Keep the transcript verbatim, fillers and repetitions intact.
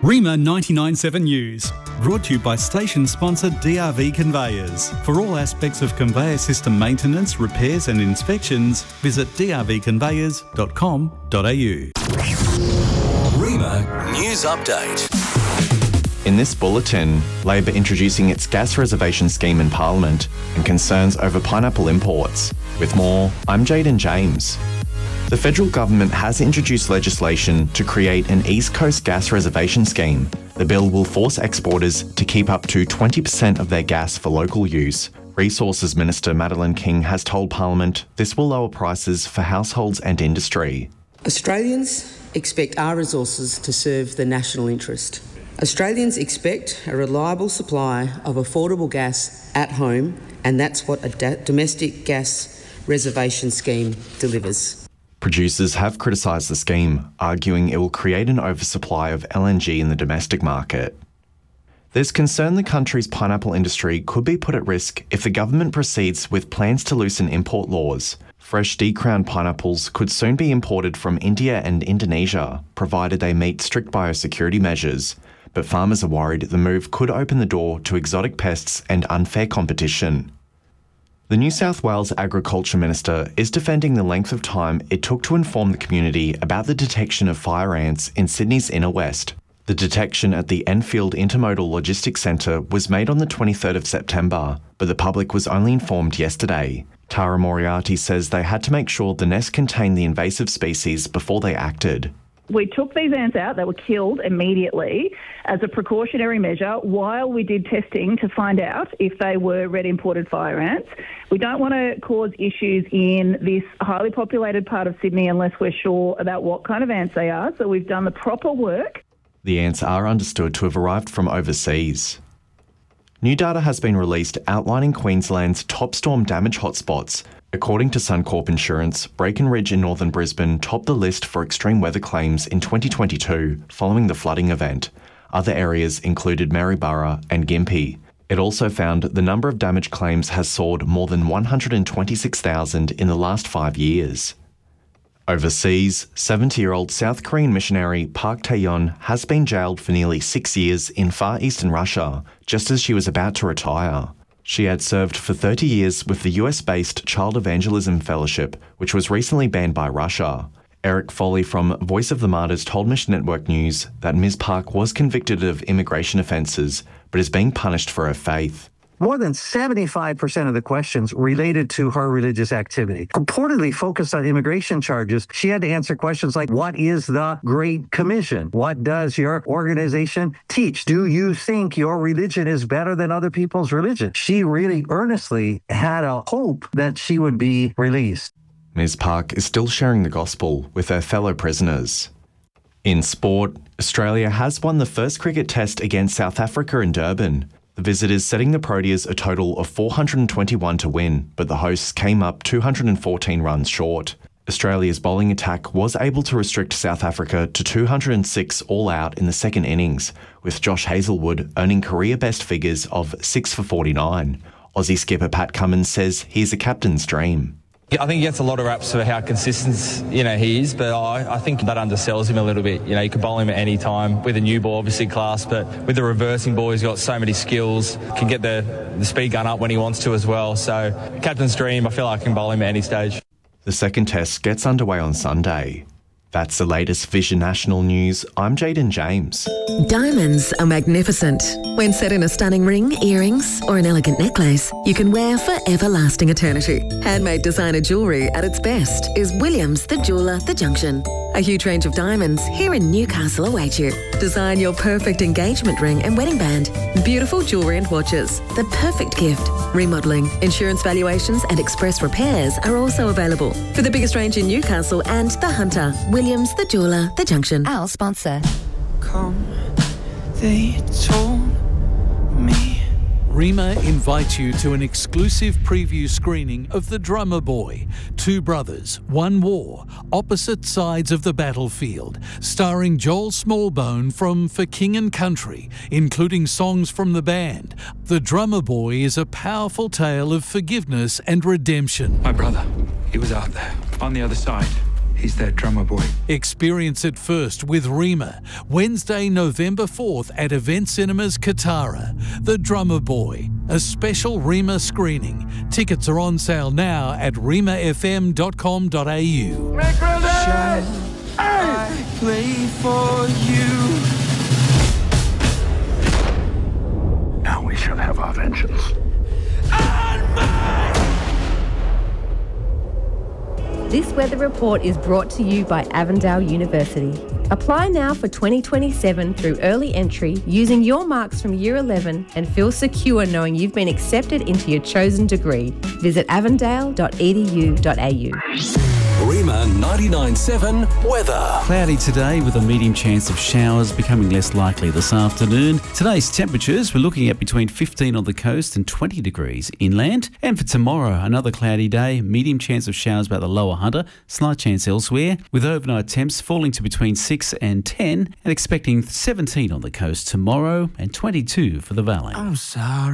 Rima ninety-nine point seven News, brought to you by station sponsor D R V Conveyors. For all aspects of conveyor system maintenance, repairs and inspections, visit d r v conveyors dot com dot a u. Rima News Update. In this bulletin, Labor introducing its gas reservation scheme in Parliament and concerns over pineapple imports. With more, I'm Jaden James. The federal government has introduced legislation to create an East Coast gas reservation scheme. The bill will force exporters to keep up to twenty percent of their gas for local use. Resources Minister Madeleine King has told Parliament this will lower prices for households and industry. Australians expect our resources to serve the national interest. Australians expect a reliable supply of affordable gas at home, and that's what a da- domestic gas reservation scheme delivers. Producers have criticised the scheme, arguing it will create an oversupply of L N G in the domestic market. There's concern the country's pineapple industry could be put at risk if the government proceeds with plans to loosen import laws. Fresh decrowned pineapples could soon be imported from India and Indonesia, provided they meet strict biosecurity measures. But farmers are worried the move could open the door to exotic pests and unfair competition. The New South Wales Agriculture Minister is defending the length of time it took to inform the community about the detection of fire ants in Sydney's inner west. The detection at the Enfield Intermodal Logistics Centre was made on the twenty-third of September, but the public was only informed yesterday. Tara Moriarty says they had to make sure the nest contained the invasive species before they acted. We took these ants out. They were killed immediately as a precautionary measure while we did testing to find out if they were red imported fire ants. We don't want to cause issues in this highly populated part of Sydney unless we're sure about what kind of ants they are. So we've done the proper work. The ants are understood to have arrived from overseas. New data has been released outlining Queensland's top storm damage hotspots. According to Suncorp Insurance, Breckenridge in northern Brisbane topped the list for extreme weather claims in twenty twenty-two following the flooding event. Other areas included Maryborough and Gympie. It also found the number of damage claims has soared more than one hundred twenty-six thousand in the last five years. Overseas, seventy-year-old South Korean missionary Park Tae-yeon has been jailed for nearly six years in far eastern Russia, just as she was about to retire. She had served for thirty years with the U S-based Child Evangelism Fellowship, which was recently banned by Russia. Eric Foley from Voice of the Martyrs told Mission Network News that Miz Park was convicted of immigration offences, but is being punished for her faith. More than seventy-five percent of the questions related to her religious activity. Purportedly focused on immigration charges, she had to answer questions like, what is the Great Commission? What does your organization teach? Do you think your religion is better than other people's religion? She really earnestly had a hope that she would be released. Miz Park is still sharing the gospel with her fellow prisoners. In sport, Australia has won the first cricket test against South Africa in Durban. The visitors setting the Proteas a total of four hundred twenty-one to win, but the hosts came up two hundred fourteen runs short. Australia's bowling attack was able to restrict South Africa to two hundred six all out in the second innings, with Josh Hazlewood earning career best figures of six for forty-nine. Aussie skipper Pat Cummins says he's a captain's dream. I think he gets a lot of raps for how consistent, you know, he is, but I, I think that undersells him a little bit. You know, you can bowl him at any time with a new ball, obviously class, but with the reversing ball, he's got so many skills, can get the, the speed gun up when he wants to as well. So, captain's dream, I feel like I can bowl him at any stage. The second test gets underway on Sunday. That's the latest Vision National News. I'm Jaden James. Diamonds are magnificent. When set in a stunning ring, earrings or an elegant necklace, you can wear for everlasting eternity. Handmade designer jewellery at its best is Williams the Jeweller The Junction. A huge range of diamonds here in Newcastle await you. Design your perfect engagement ring and wedding band. Beautiful jewellery and watches. The perfect gift. Remodelling, insurance valuations and express repairs are also available. For the biggest range in Newcastle and The Hunter, Williams the Jeweller The Junction. Our sponsor. Come, they told me. Rima invites you to an exclusive preview screening of The Drummer Boy, Two Brothers, One War, Opposite Sides of the Battlefield, starring Joel Smallbone from For King and Country, including songs from the band. The Drummer Boy is a powerful tale of forgiveness and redemption. My brother, he was out there, on the other side. He's that drummer boy. Experience it first with Rima, Wednesday, November fourth at Event Cinemas, Katara. The Drummer Boy, a special Rima screening. Tickets are on sale now at rima f m dot com dot a u. Shall I play for you? Now we shall have our vengeance. This weather report is brought to you by Avondale University. Apply now for twenty twenty-seven through early entry using your marks from Year eleven and feel secure knowing you've been accepted into your chosen degree. Visit avondale dot e d u dot a u. Rima ninety-nine point seven weather. Cloudy today with a medium chance of showers becoming less likely this afternoon. Today's temperatures, we're looking at between fifteen on the coast and twenty degrees inland. And for tomorrow, another cloudy day, medium chance of showers about the lower Hunter, slight chance elsewhere, with overnight temps falling to between six and ten and expecting seventeen on the coast tomorrow and twenty-two for the valley. I'm sorry.